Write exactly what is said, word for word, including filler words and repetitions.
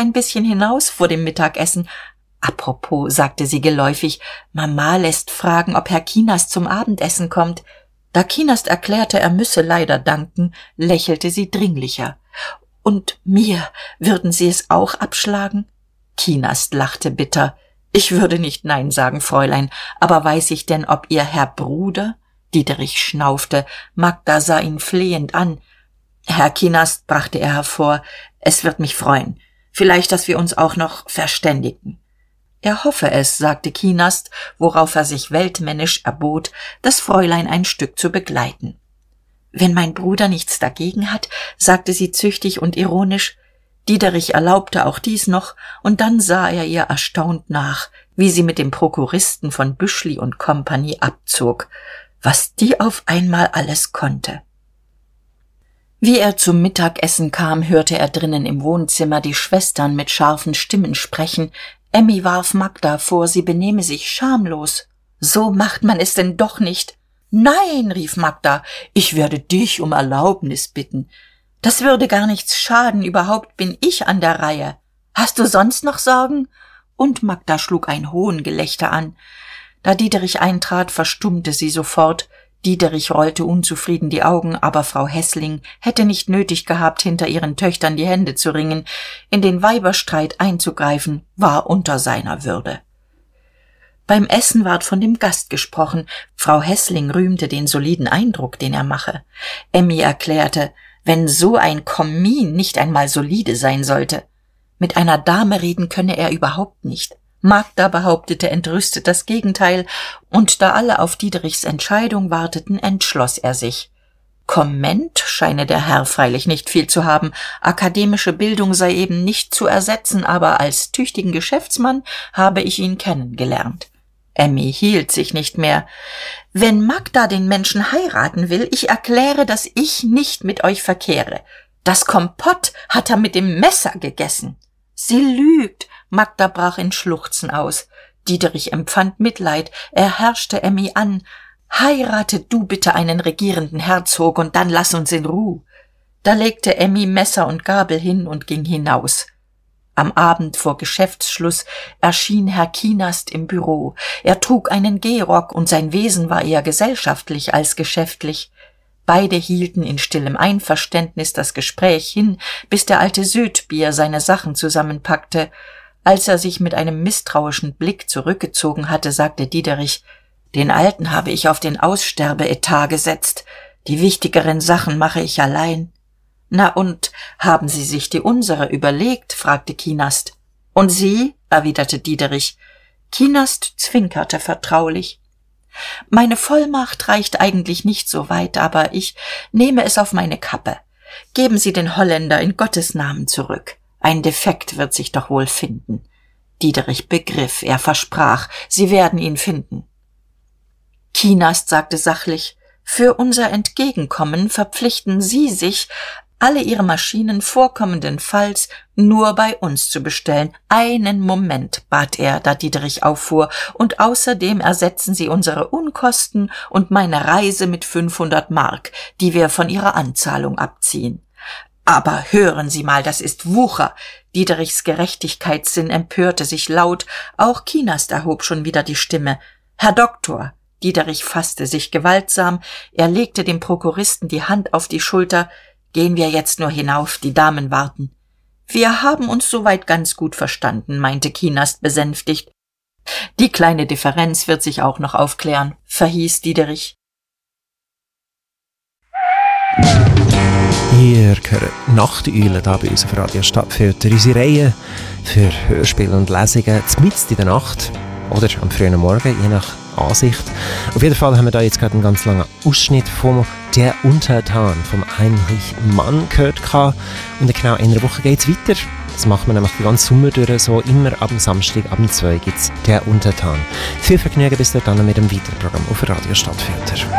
ein bisschen hinaus vor dem Mittagessen. Apropos, sagte sie geläufig, Mama lässt fragen, ob Herr Kienast zum Abendessen kommt. Da Kienast erklärte, er müsse leider danken, lächelte sie dringlicher. Und mir würden Sie es auch abschlagen? Kienast lachte bitter. Ich würde nicht Nein sagen, Fräulein, aber weiß ich denn, ob Ihr Herr Bruder? Diederich schnaufte, Magda sah ihn flehend an. Herr Kienast, brachte er hervor, es wird mich freuen. Vielleicht, dass wir uns auch noch verständigen. Er hoffe es, sagte Kienast, worauf er sich weltmännisch erbot, das Fräulein ein Stück zu begleiten. Wenn mein Bruder nichts dagegen hat, sagte sie züchtig und ironisch. Diederich erlaubte auch dies noch, und dann sah er ihr erstaunt nach, wie sie mit dem Prokuristen von Büschli und Compagnie abzog, was die auf einmal alles konnte. Wie er zum Mittagessen kam, hörte er drinnen im Wohnzimmer die Schwestern mit scharfen Stimmen sprechen. Emmy warf Magda vor, sie benehme sich schamlos. So macht man es denn doch nicht. Nein, rief Magda, ich werde dich um Erlaubnis bitten. Das würde gar nichts schaden, überhaupt bin ich an der Reihe. Hast du sonst noch Sorgen? Und Magda schlug ein Hohngelächter an. Da Diederich eintrat, verstummte sie sofort. Diederich rollte unzufrieden die Augen, aber Frau Hässling hätte nicht nötig gehabt, hinter ihren Töchtern die Hände zu ringen. In den Weiberstreit einzugreifen, war unter seiner Würde. Beim Essen ward von dem Gast gesprochen. Frau Hässling rühmte den soliden Eindruck, den er mache. Emmy erklärte, wenn so ein Kommin nicht einmal solide sein sollte. Mit einer Dame reden könne er überhaupt nicht. Magda behauptete entrüstet das Gegenteil, und da alle auf Diederichs Entscheidung warteten, entschloss er sich. Komment scheine der Herr freilich nicht viel zu haben, akademische Bildung sei eben nicht zu ersetzen, aber als tüchtigen Geschäftsmann habe ich ihn kennengelernt. Emmy hielt sich nicht mehr. Wenn Magda den Menschen heiraten will, ich erkläre, dass ich nicht mit euch verkehre. Das Kompott hat er mit dem Messer gegessen. Sie lügt. Magda brach in Schluchzen aus. Diederich empfand Mitleid. Er herrschte Emmy an. Heirate du bitte einen regierenden Herzog und dann lass uns in Ruhe. Da legte Emmy Messer und Gabel hin und ging hinaus. Am Abend vor Geschäftsschluss erschien Herr Kienast im Büro. Er trug einen Gehrock und sein Wesen war eher gesellschaftlich als geschäftlich. Beide hielten in stillem Einverständnis das Gespräch hin, bis der alte Södbier seine Sachen zusammenpackte. Als er sich mit einem misstrauischen Blick zurückgezogen hatte, sagte Diederich, den Alten habe ich auf den Aussterbeetat gesetzt. Die wichtigeren Sachen mache ich allein. Na und, haben Sie sich die unsere überlegt? Fragte Kienast. Und Sie? Erwiderte Diederich. Kienast zwinkerte vertraulich. Meine Vollmacht reicht eigentlich nicht so weit, aber ich nehme es auf meine Kappe. Geben Sie den Holländer in Gottes Namen zurück. Ein Defekt wird sich doch wohl finden. Diederich begriff, er versprach, Sie werden ihn finden. Kienast sagte sachlich, für unser Entgegenkommen verpflichten Sie sich, alle Ihre Maschinen vorkommendenfalls nur bei uns zu bestellen. Einen Moment, bat er, da Diederich auffuhr, und außerdem ersetzen Sie unsere Unkosten und meine Reise mit fünfhundert Mark, die wir von Ihrer Anzahlung abziehen. Aber hören Sie mal, das ist Wucher. Diederichs Gerechtigkeitssinn empörte sich laut, auch Kienast erhob schon wieder die Stimme. Herr Doktor! Diederich fasste sich gewaltsam, er legte dem Prokuristen die Hand auf die Schulter. Gehen wir jetzt nur hinauf, die Damen warten. Wir haben uns soweit ganz gut verstanden, meinte Kienast besänftigt. Die kleine Differenz wird sich auch noch aufklären, verhieß Diederich. Ihr hört Nachteule hier bei uns auf Radio Stadtfilter. Unsere Reihe für Hörspiele und Lesungen mitten in der Nacht oder am frühen Morgen, je nach Ansicht. Auf jeden Fall haben wir da jetzt gerade einen ganz langen Ausschnitt von «Der Untertan» von Heinrich Mann gehört. Und genau in einer Woche geht es weiter. Das machen wir nämlich die ganze Sommer durch, so immer ab dem Samstag, ab dem zwei gibt es «Der Untertan». Viel Vergnügen bis dann mit dem weiteren Programm auf Radio Stadtfilter.